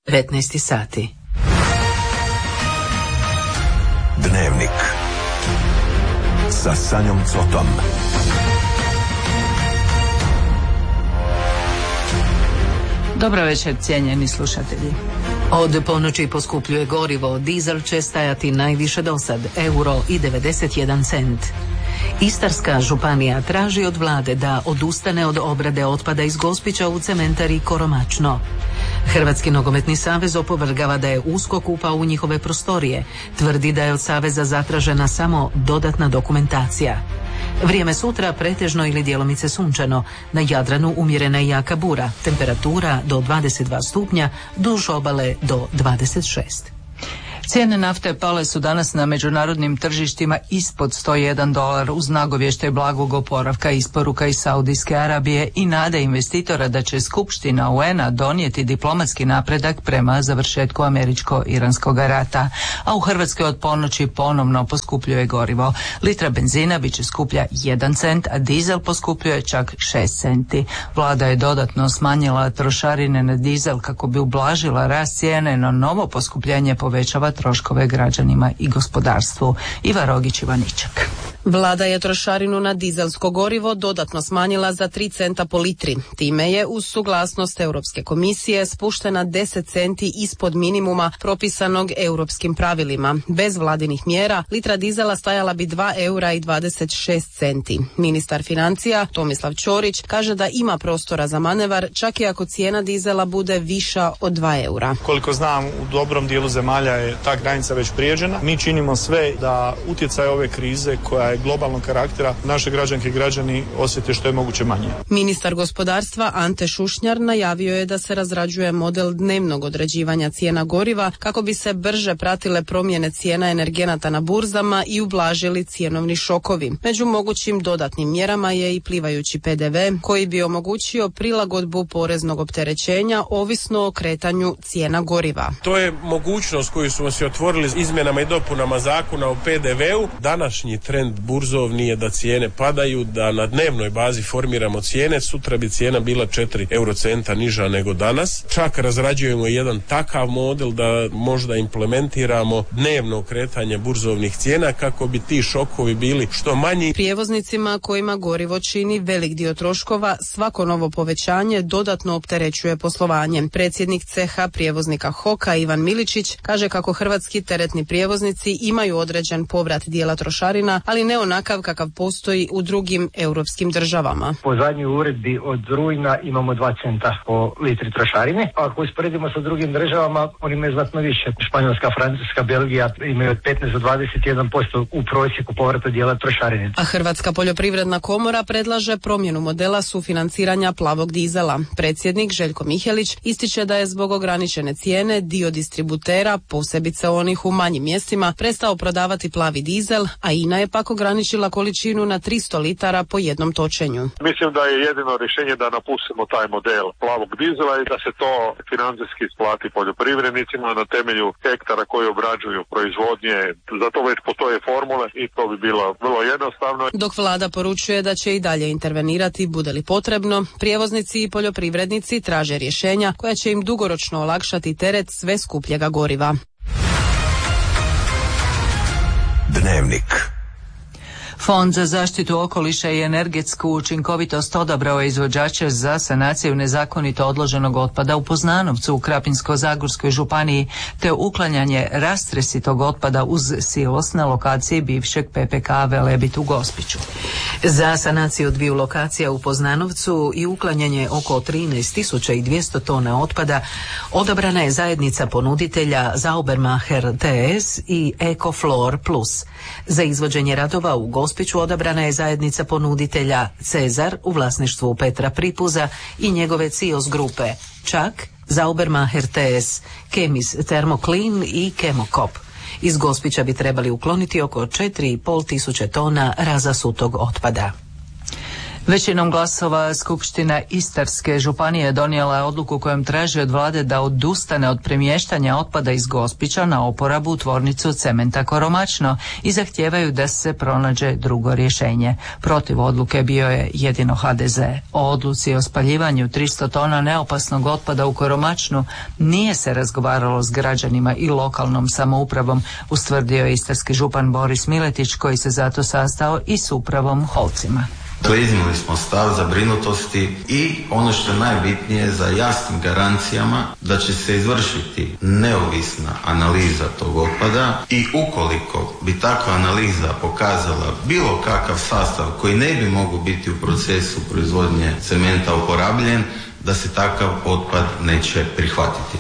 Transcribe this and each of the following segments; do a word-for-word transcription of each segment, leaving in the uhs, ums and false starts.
devetnaest sati. Dnevnik sa Sanjom Cotom. Dobro večer, cijenjeni slušatelji. Od ponoći poskupljuje gorivo, dizel će stajati najviše dosad, euro i devedeset jedan cent. Istarska županija traži od vlade da odustane od obrade otpada iz Gospića u cementari Koromačno. Hrvatski nogometni savez opovrgava da je USKOK upao u njihove prostorije. Tvrdi da je od saveza zatražena samo dodatna dokumentacija. Vrijeme sutra pretežno ili djelomice sunčano. Na Jadranu umjerena i jaka bura. Temperatura do dvadeset dva stupnja, duž obale do dvadeset šest. Cijene nafte pale su danas na međunarodnim tržištima ispod sto jedan dolar uz nagovještaj blagog oporavka isporuka iz Saudijske Arabije i nade investitora da će Skupština U N-a donijeti diplomatski napredak prema završetku američko-iranskog rata. A u Hrvatskoj od ponoći ponovno poskupljuje gorivo. Litra benzina bit će skuplja jedan cent, a dizel poskupljuje čak šest centi. Vlada je dodatno smanjila trošarine na dizel kako bi ublažila rast cijene, no novo poskupljenje povećava troškove građanima i gospodarstvu. Iva Rogić, Ivaničak. Vlada je trošarinu na dizelsko gorivo dodatno smanjila za tri centa po litri. Time je uz suglasnost Europske komisije spuštena deset centi ispod minimuma propisanog europskim pravilima. Bez vladinih mjera litra dizela stajala bi dva eura i dvadeset šest centi. Ministar financija Tomislav Ćorić kaže da ima prostora za manevar čak i ako cijena dizela bude viša od dva eura. Koliko znam, u dobrom dijelu zemalja je ta granica već prijeđena. Mi činimo sve da utjecaj ove krize koja je globalnog karaktera naše građanke i građani osjete što je moguće manje. Ministar gospodarstva Ante Šušnjar najavio je da se razrađuje model dnevnog određivanja cijena goriva kako bi se brže pratile promjene cijena energenata na burzama i ublažili cjenovni šokovi. Među mogućim dodatnim mjerama je i plivajući P D V koji bi omogućio prilagodbu poreznog opterećenja ovisno o kretanju cijena goriva. To je mogućnost koju smo si otvorili izmjenama i dopunama zakona o P D V-u. Današnji trend burzovni je da cijene padaju, da na dnevnoj bazi formiramo cijene. Sutra bi cijena bila četiri eurocenta niža nego danas. Čak razrađujemo jedan takav model da možda implementiramo dnevno kretanje burzovnih cijena kako bi ti šokovi bili što manji. Prijevoznicima kojima gorivo čini velik dio troškova, svako novo povećanje dodatno opterećuje poslovanje. Predsjednik ceha prijevoznika Hoka Ivan Miličić kaže kako hrvatski teretni prijevoznici imaju određen povrat dijela trošarina, ali ne onakav kakav postoji u drugim europskim državama. Po zadnjoj uredbi od rujna imamo dva centa po litri trošarine. Ako usporedimo sa drugim državama, oni imaju znatno više. Španjolska, Francuska, Belgija imaju od petnaest do dvadeset jedan posto u prosjeku povrata dijela trošarine. A Hrvatska poljoprivredna komora predlaže promjenu modela sufinanciranja plavog dizela. Predsjednik Željko Mihelić ističe da je zbog ograničene cijene dio distributera, posebice onih u manjim mjestima, prestao prodavati plavi dizel, a INA je pak ograničila količinu na tristo litara po jednom točenju. Mislim da je jedino rješenje da napustimo taj model plavog dizela i da se to financijski isplati poljoprivrednicima na temelju hektara koji obrađuju proizvodnje. Zato već postoje formule i to bi bilo vrlo jednostavno. Dok vlada poručuje da će i dalje intervenirati bude li potrebno, prijevoznici i poljoprivrednici traže rješenja koja će im dugoročno olakšati teret sve skupljega goriva. Dnevnik. Fond za zaštitu okoliša i energetsku učinkovitost odabrao je izvođače za sanaciju nezakonito odloženog otpada u Poznanovcu u Krapinsko-zagorskoj županiji te uklanjanje rastresitog otpada uz silos na lokaciji bivšeg P P K Velebit u Gospiću. Za sanaciju dviju lokacija u Poznanovcu i uklanjanje oko trinaest tisuća dvjesto tona otpada odabrana je zajednica ponuditelja Saubermacher T S i Ecoflor Plus. Za izvođenje radova u Gospiću odabrana je zajednica ponuditelja Cezar u vlasništvu Petra Pripuza i njegove Cios grupe, čak Saubermacher T S, Kemis Thermoclean i Chemocop. Iz Gospića bi trebali ukloniti oko četiri i pol tisuće tona razasutog otpada. Većinom glasova Skupština Istarske županije donijela je odluku kojom traži od vlade da odustane od premještanja otpada iz Gospića na oporabu u tvornicu cementa Koromačno i zahtijevaju da se pronađe drugo rješenje. Protiv odluke bio je jedino ha de ze. O odluci o spaljivanju tristo tona neopasnog otpada u Koromačnu nije se razgovaralo s građanima i lokalnom samoupravom, ustvrdio je istarski župan Boris Miletić, koji se zato sastao i s upravom Holcima. Dakle, iznijeli smo stav zabrinutosti i ono što je najbitnije za jasnim garancijama da će se izvršiti neovisna analiza tog otpada i ukoliko bi takva analiza pokazala bilo kakav sastav koji ne bi mogao biti u procesu proizvodnje cementa uporabljen, da se takav otpad neće prihvatiti.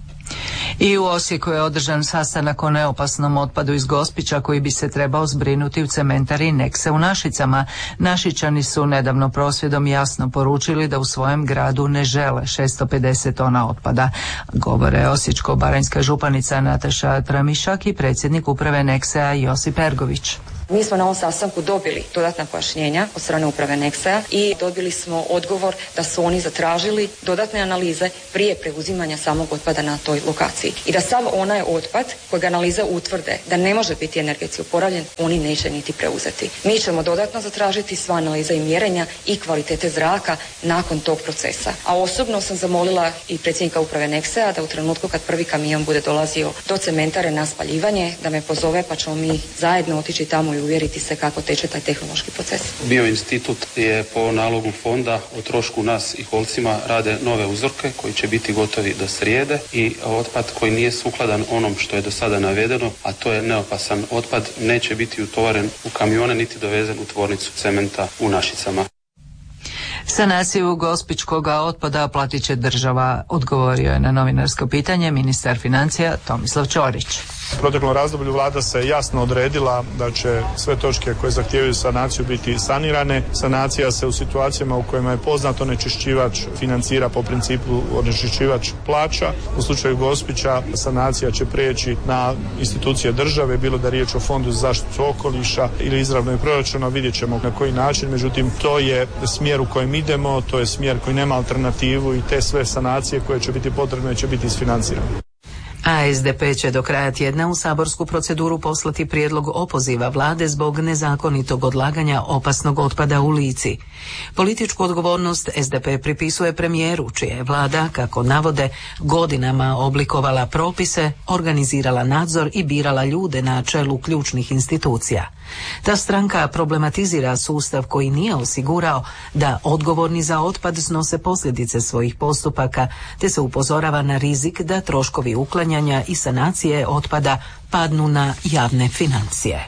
I u Osijeku je održan sastanak o neopasnom otpadu iz Gospića koji bi se trebao zbrinuti u cementari Nexe u Našicama. Našičani su nedavno prosvjedom jasno poručili da u svojem gradu ne žele šesto pedeset tona otpada. Govore osječko-baranjska županica Nataša Tramišak i predsjednik uprave Nexea Josip Ergović. Mi smo na ovom sastanku dobili dodatna pojašnjenja od strane uprave Nexea i dobili smo odgovor da su oni zatražili dodatne analize prije preuzimanja samog otpada na toj lokaciji. I da sav onaj otpad kojeg analize utvrde da ne može biti energetski oporavljen, oni neće niti preuzeti. Mi ćemo dodatno zatražiti sva analiza i mjerenja i kvalitete zraka nakon tog procesa. A osobno sam zamolila i predsjednika uprave Nexea da u trenutku kad prvi kamion bude dolazio do cementare na spaljivanje, da me pozove pa ćemo mi zajedno otići tamo i uvjeriti se kako teče taj tehnološki proces. Bioinstitut je po nalogu fonda o trošku nas i Holcima rade nove uzorke koji će biti gotovi do srijede i otpad koji nije sukladan onom što je do sada navedeno, a to je neopasan otpad, neće biti utovaren u kamione niti dovezen u tvornicu cementa u Našicama. Sanaciju gospičkog otpada platit će država, odgovorio je na novinarsko pitanje ministar financija Tomislav Ćorić. U proteklom razdoblju vlada se jasno odredila da će sve točke koje zahtijevaju sanaciju biti sanirane. Sanacija se u situacijama u kojima je poznato onečišćivač financira po principu onečišćivač plaća. U slučaju Gospića sanacija će prijeći na institucije države, bilo da je riječ o Fondu za zaštitu okoliša ili izravno i proračuna, vidjet ćemo na koji način. Međutim, to je smjer u kojem idemo, to je smjer koji nema alternativu i te sve sanacije koje će biti potrebne će biti isfinancirane. A es de pe će do kraja tjedna u saborsku proceduru poslati prijedlog opoziva vlade zbog nezakonitog odlaganja opasnog otpada u Lici. Političku odgovornost es de pe pripisuje premijeru, čija je vlada, kako navode, godinama oblikovala propise, organizirala nadzor i birala ljude na čelu ključnih institucija. Ta stranka problematizira sustav koji nije osigurao da odgovorni za otpad snose posljedice svojih postupaka, te se upozorava na rizik da troškovi uklanjanja i sanacije otpada padnu na javne financije.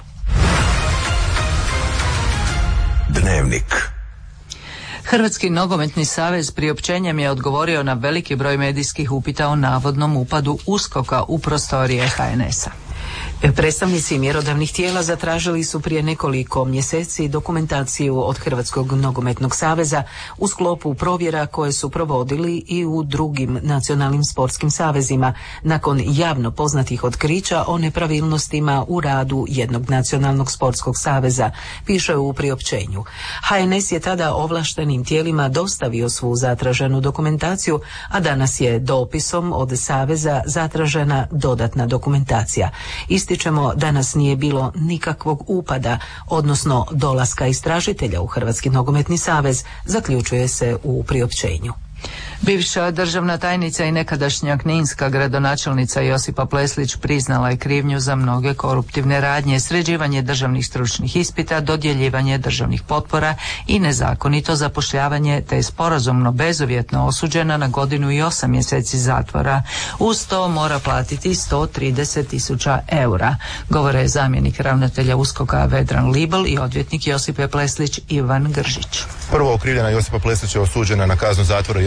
Dnevnik. Hrvatski nogometni savez priopćenjem je odgovorio na veliki broj medijskih upita o navodnom upadu uskoka u prostorije ha en es a. Predstavnici mjerodavnih tijela zatražili su prije nekoliko mjeseci dokumentaciju od Hrvatskog nogometnog saveza u sklopu provjera koje su provodili i u drugim nacionalnim sportskim savezima nakon javno poznatih otkrića o nepravilnostima u radu jednog nacionalnog sportskog saveza, piše u priopćenju. ha en es je tada ovlaštenim tijelima dostavio svu zatraženu dokumentaciju, a danas je dopisom od saveza zatražena dodatna dokumentacija. Ističemo, danas nije bilo nikakvog upada, odnosno dolaska istražitelja u Hrvatski nogometni savez, zaključuje se u priopćenju. Bivša državna tajnica i nekadašnja kninska gradonačelnica Josipa Pleslić priznala je krivnju za mnoge koruptivne radnje, sređivanje državnih stručnih ispita, dodjeljivanje državnih potpora i nezakonito zapošljavanje, te je sporazumno bezuvjetno osuđena na godinu i osam mjeseci zatvora. Uz to mora platiti sto trideset tisuća eura, govore zamjenik ravnatelja uskoka Vedran Libel i odvjetnik Josipe Pleslić Ivan Gržić. Prvo okrivljena Josipa Pleslić je osuđena na kaznu zatvora jedne godine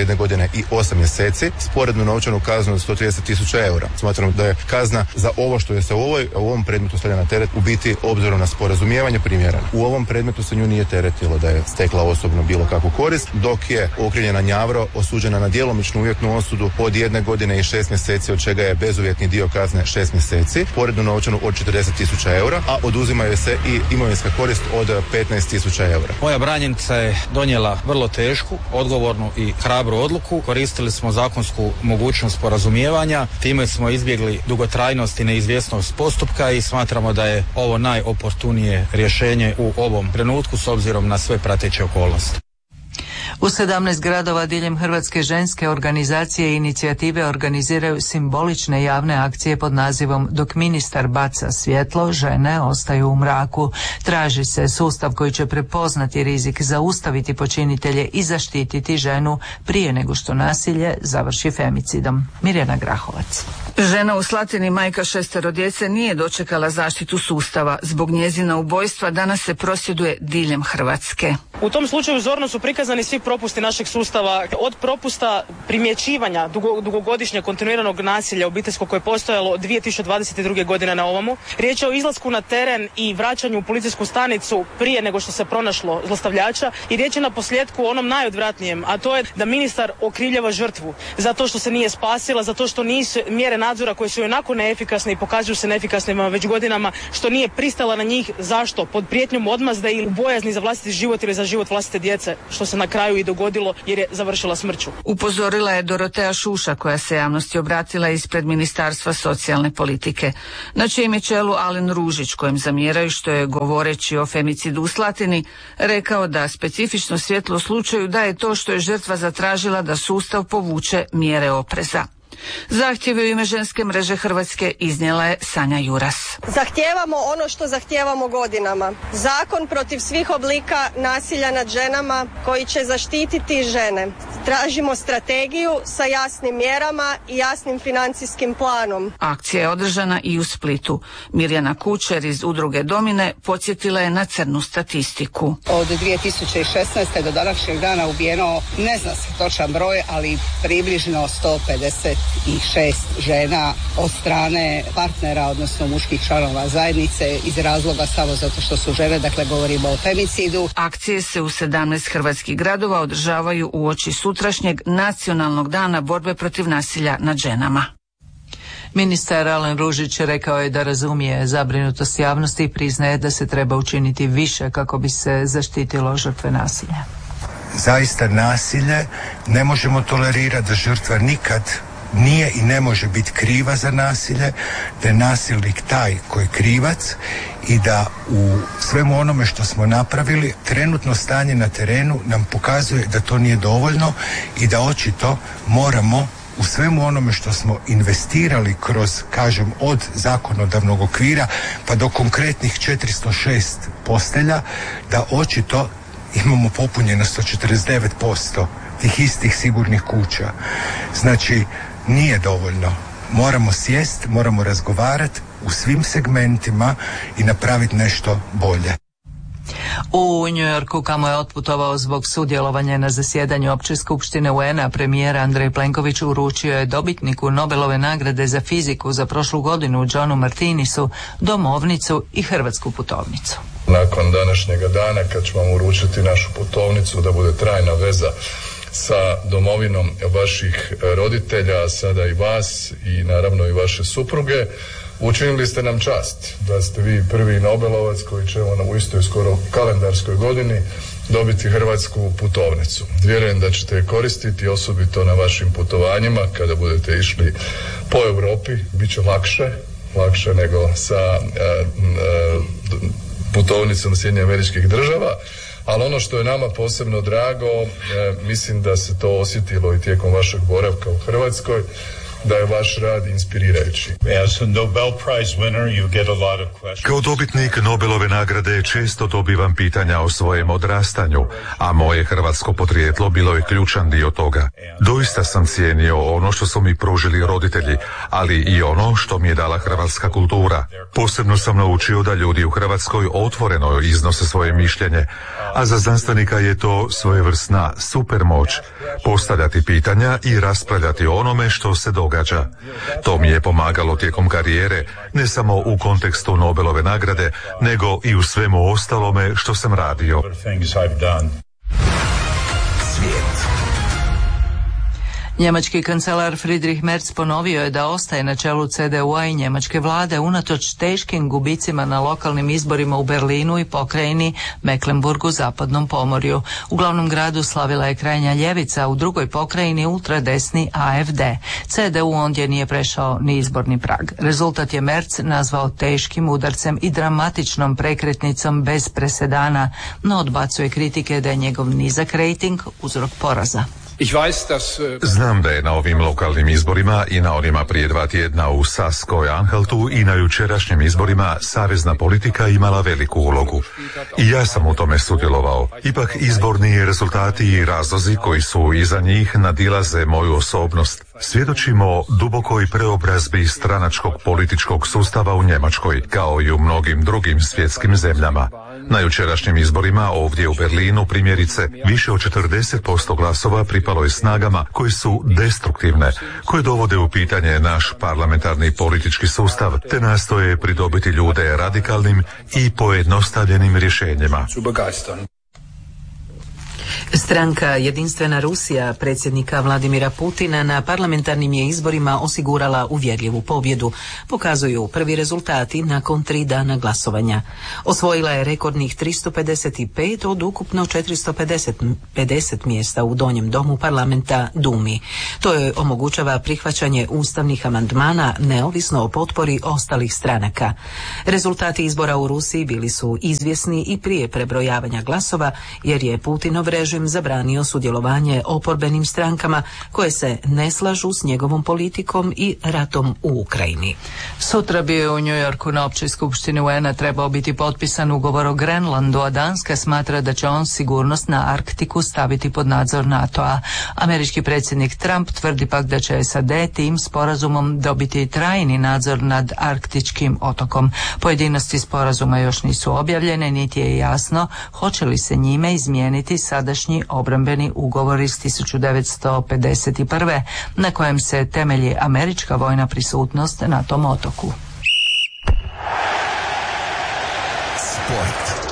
godine i osam mjeseci s porednu novčanu kaznu od sto trideset tisuća eura. Smatram da je kazna za ovo što je se u, ovoj, u ovom predmetu stavlja na teret u biti obzirom na sporazumijevanje primjerena. U ovom predmetu se nju nije teretilo da je stekla osobno bilo kakvu korist, dok je okrivljena Njavro osuđena na djelomičnu uvjetnu osudu od jedne godine i šest mjeseci, od čega je bezuvjetni dio kazne šest mjeseci, porednu novčanu od četrdeset tisuća eura, a oduzimaju se i imovinska korist od petnaest tisuća eura. Moja branjenica je donijela vrlo tešku, odgovornu i hrabru odluku. Koristili smo zakonsku mogućnost sporazumijevanja, time smo izbjegli dugotrajnost i neizvjesnost postupka i smatramo da je ovo najoportunije rješenje u ovom trenutku s obzirom na sve prateće okolnosti. U sedamnaest gradova diljem Hrvatske ženske organizacije i inicijative organiziraju simbolične javne akcije pod nazivom Dok ministar baca svjetlo, žene ostaju u mraku. Traži se sustav koji će prepoznati rizik, zaustaviti počinitelje i zaštititi ženu prije nego što nasilje završi femicidom. Mirjana Grahovac. Žena u Slatini, majka šestero djece, nije dočekala zaštitu sustava. Zbog njezina ubojstva danas se prosvjeduje diljem Hrvatske. U tom slučaju zorno su prikazani svi propusti našeg sustava, od propusta primjećivanja dugo, dugogodišnjeg kontinuiranog nasilja obiteljskog koje je postojalo od dvije tisuće dvadeset druge godine na ovamo. Riječ je o izlasku na teren i vraćanju u policijsku stanicu prije nego što se pronašlo zlostavljača i riječ je na posljedku o onom najodvratnijem, a to je da ministar okrivljava žrtvu zato što se nije spasila, zato što nisu mjere nadzora koje su onako neefikasne i pokazuju se neefikasnima već godinama, što nije pristala na njih. Zašto? Pod prijetnjom odmazde ili bojazni za vlastiti život ili za život vlastite djece, što se na kraju i dogodilo jer je završila smrću. Upozorila je Dorotea Šuša, koja se javnosti obratila ispred Ministarstva socijalne politike. Na čijem je čelu Alen Ružić, kojem zamjeraju što je, govoreći o femicidu u Slatini, rekao da specifično svjetlo u slučaju da je to što je žrtva zatražila da sustav povuče mjere opreza. Zahtjeve u ime ženske mreže Hrvatske iznijela je Sanja Juras. Zahtijevamo ono što zahtijevamo godinama. Zakon protiv svih oblika nasilja nad ženama koji će zaštititi žene. Tražimo strategiju sa jasnim mjerama i jasnim financijskim planom. Akcija je održana i u Splitu. Mirjana Kučer iz udruge Domine podsjetila je na crnu statistiku. Od dvije tisuće šesnaeste. do današnjeg dana ubijeno, ne zna se točan broj, ali približno sto pedeset šest žena od strane partnera, odnosno muških članova zajednice, iz razloga samo zato što su žene, dakle govorimo o femicidu. Akcije se u sedamnaest hrvatskih gradova održavaju uoči sutrašnjeg nacionalnog dana borbe protiv nasilja nad ženama. Ministar Alen Ružić rekao je da razumije zabrinutost javnosti i priznaje da se treba učiniti više kako bi se zaštitilo žrtve nasilja. Zaista nasilje ne možemo tolerirati, da žrtva nikad nije i ne može biti kriva za nasilje, da je nasilnik taj koji je krivac i da u svemu onome što smo napravili, trenutno stanje na terenu nam pokazuje da to nije dovoljno i da očito moramo u svemu onome što smo investirali kroz, kažem, od zakonodavnog okvira pa do konkretnih četiristo šest postelja, da očito imamo popunjeno sto četrdeset devet posto tih istih sigurnih kuća. Znači, nije dovoljno. Moramo sjest, moramo razgovarati u svim segmentima i napraviti nešto bolje. U New Yorku, kamo je otputovao zbog sudjelovanja na zasjedanju Opće skupštine U N-a, premijer Andrej Plenković uručio je dobitniku Nobelove nagrade za fiziku za prošlu godinu, Johnu Martinisu, domovnicu i hrvatsku putovnicu. Nakon današnjega dana, kad ćemo vam uručiti našu putovnicu da bude trajna veza sa domovinom vaših roditelja, a sada i vas i naravno i vaše supruge, učinili ste nam čast da ste vi prvi Nobelovac koji će ono u istoj skoro kalendarskoj godini dobiti hrvatsku putovnicu. Vjerujem da ćete je koristiti osobito na vašim putovanjima kada budete išli po Europi, bit će lakše, lakše nego sa a, a, putovnicom Sjedinjenih Američkih Država. Ali ono što je nama posebno drago, e, mislim da se to osjetilo i tijekom vašeg boravka u Hrvatskoj, da je vaš rad inspirirajući. Kao dobitnik Nobelove nagrade često dobivam pitanja o svojem odrastanju, a moje hrvatsko podrijetlo bilo je ključan dio toga. Doista sam cijenio ono što su mi pružili roditelji, ali i ono što mi je dala hrvatska kultura. Posebno sam naučio da ljudi u Hrvatskoj otvoreno iznose svoje mišljenje, a za znanstvenika je to svojevrsna supermoć, postavljati pitanja i raspravljati o onome što se događa. To mi je pomagalo tijekom karijere, ne samo u kontekstu Nobelove nagrade, nego i u svemu ostalome što sam radio. Svijet. Njemački kancelar Friedrich Merz ponovio je da ostaje na čelu C D U-a i njemačke vlade unatoč teškim gubicima na lokalnim izborima u Berlinu i pokrajini Mecklenburgu zapadnom pomorju. U glavnom gradu slavila je krajnja ljevica, u drugoj pokrajini ultradesni A F D. C D U ondje nije prešao ni izborni prag. Rezultat je Merz nazvao teškim udarcem i dramatičnom prekretnicom bez presedana, no odbacuje kritike da je njegov nizak rejting uzrok poraza. Znam da je na ovim lokalnim izborima i na onima prije dva tjedna u Saskoj Anhaltu i na jučerašnjim izborima savezna politika imala veliku ulogu. I ja sam u tome sudjelovao. Ipak izborni rezultati i razlozi koji su iza njih nadilaze moju osobnost. Svjedočimo dubokoj preobrazbi stranačkog političkog sustava u Njemačkoj, kao i u mnogim drugim svjetskim zemljama. Na jučerašnjim izborima ovdje u Berlinu, primjerice, više od četrdeset posto glasova pripalo je snagama koje su destruktivne, koje dovode u pitanje naš parlamentarni politički sustav, te nastoje pridobiti ljude radikalnim i pojednostavljenim rješenjima. Stranka Jedinstvena Rusija predsjednika Vladimira Putina na parlamentarnim je izborima osigurala uvjerljivu pobjedu, pokazuju prvi rezultati nakon tri dana glasovanja. Osvojila je rekordnih tristo pedeset pet od ukupno četiristo pedeset mjesta u donjem domu parlamenta Dumi. To joj omogućava prihvaćanje ustavnih amandmana neovisno o potpori ostalih stranaka. Rezultati izbora u Rusiji bili su izvjesni i prije prebrojavanja glasova, jer je Putinov režim zabranio sudjelovanje oporbenim strankama koje se ne slažu s njegovom politikom i ratom u Ukrajini. Sutra bi u New Yorku na općoj skupštini U N-a trebao biti potpisan ugovor o Grenlandu, a Danska smatra da će on sigurnost na Arktiku staviti pod nadzor NATO-a. Američki predsjednik Trump tvrdi pak da će S A D tim sporazumom dobiti trajni nadzor nad arktičkim otokom. Pojedinosti sporazuma još nisu objavljene, niti je jasno hoće li se njime izmijeniti sadašnji obrambeni ugovor iz tisuću devetsto pedeset prve. na kojem se temelji američka vojna prisutnost na tom otoku. Sport.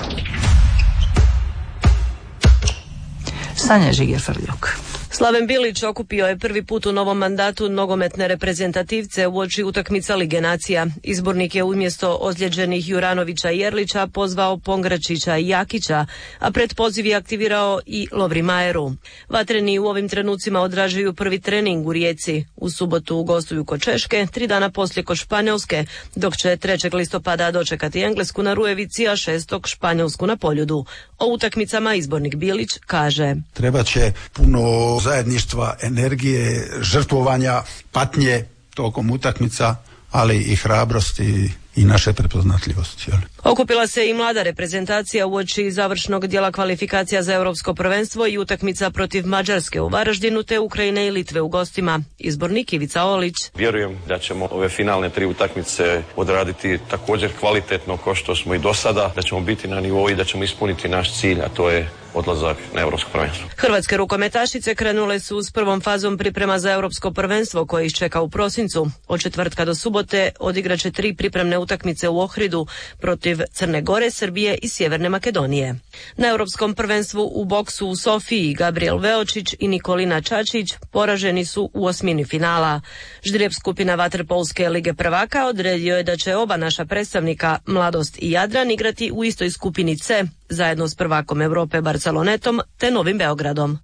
Sanja Žiger-Frljuk. Slaven Bilić okupio je prvi put u novom mandatu nogometne reprezentativce uoči utakmica Lige nacija. Izbornik je umjesto ozlijeđenih Juranovića i Jerlića pozvao Pongračića i Jakića, a pred poziv je aktivirao i Lovri Majeru. Vatreni u ovim trenucima odražuju prvi trening u Rijeci. U subotu gostuju kod Češke, tri dana poslije kod Španjolske, dok će trećeg listopada dočekati Englesku na Rujevici, a šestog Španjolsku na Poljudu. O utakmicama izbornik Bilić kaže: Treba će puno zajedništva, energije, žrtvovanja, patnje tokom utakmica, ali i hrabrosti i naše prepoznatljivosti. Jel? Okupila se i mlada reprezentacija uoči završnog dijela kvalifikacija za europsko prvenstvo i utakmica protiv Mađarske u Varaždinu te Ukrajine i Litve u gostima. Izbornik Ivica Olić. Vjerujem da ćemo ove finalne tri utakmice odraditi također kvalitetno kao što smo i do sada, da ćemo biti na nivou i da ćemo ispuniti naš cilj, a to je odlazak na europsko prvenstvo. Hrvatske rukometašice krenule su s prvom fazom priprema za europsko prvenstvo koje ih čeka u prosincu. Od četvrtka do subote odigraće tri pripremne utakmice u Ohridu protiv Crne Gore, Srbije i Sjeverne Makedonije. Na europskom prvenstvu u boksu u Sofiji Gabriel Veočić i Nikolina Čačić poraženi su u osmini finala. Ždrijeb skupina vaterpolske lige prvaka odredio je da će oba naša predstavnika, Mladost i Jadran, igrati u istoj skupini C, zajedno s prvakom Europe Barcelonetom te Novim Beogradom.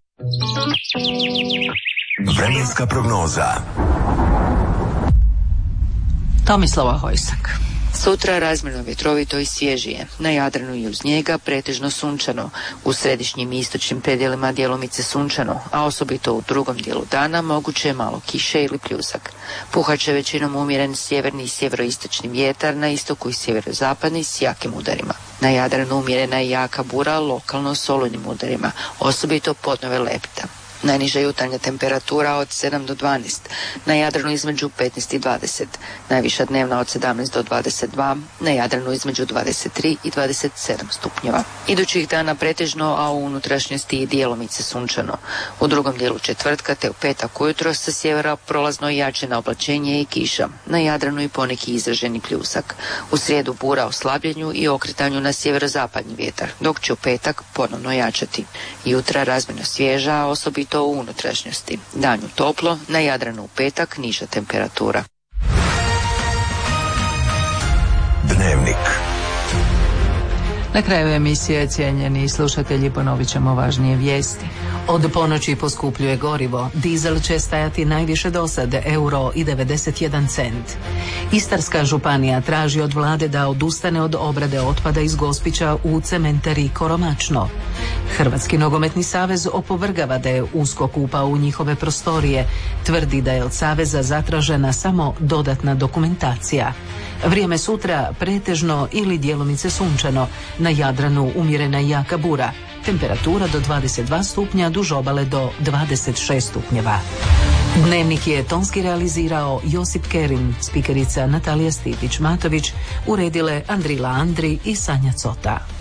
Vremenska prognoza. Tomislava Hojsak. Sutra razmjerno vjetrovito i svježije. Na Jadranu i uz njega pretežno sunčano. U središnjim i istočnim predjelima djelomice sunčano, a osobito u drugom dijelu dana moguće je malo kiše ili pljusak. Puhat će većinom umjeren sjeverni i sjeveroistočni vjetar, na istoku i sjeverozapadni s jakim udarima. Na Jadranu umjerena i jaka bura, lokalno s olujnim udarima, osobito podnove lepta. Najniža jutarnja temperatura od sedam do dvanaest, na Jadranu između petnaest i dvadeset, najviša dnevna od sedamnaest do dvadeset dva, na Jadranu između dvadeset tri i dvadeset sedam stupnjeva. Idućih dana pretežno, a u unutrašnjosti i djelomice sunčano. U drugom dijelu četvrtka te u petak ujutro sa sjevera prolazno jače na oblačenje i kiša, na Jadranu i poneki izraženi pljusak. U srijedu bura o slabljenju i okretanju na sjeverozapadni vjetar, dok će u petak ponovno jačati. Jutra razmjerno svježa, osobito to u unutrašnjosti. Danju toplo, na Jadranu u petak niža temperatura. Dnevnik. Na kraju emisije, cijenjeni slušatelji, ponovit ćemo važnije vijesti. Od ponoći poskupljuje gorivo. Dizel će stajati najviše do sad euro i devedeset jedan cent. Istarska županija traži od vlade da odustane od obrade otpada iz Gospića u cementari Koromačno. Hrvatski nogometni savez opovrgava da je USKOK upao u njihove prostorije. Tvrdi da je od saveza zatražena samo dodatna dokumentacija. Vrijeme sutra pretežno ili djelomice sunčano. Na Jadranu umjerena i jaka bura. Temperatura do dvadeset dva stupnja, duž obale do dvadeset šest stupnjeva. Dnevnik je tonski realizirao Josip Kerin, spikerica Natalija Stipić-Matović, uredile Andrila Andri i Sanja Cota.